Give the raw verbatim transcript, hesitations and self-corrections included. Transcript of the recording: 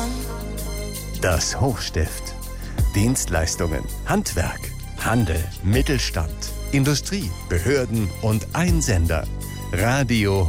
Das Hochstift. Dienstleistungen, Handwerk, Handel, Mittelstand, Industrie, Behörden und Einsender. Radio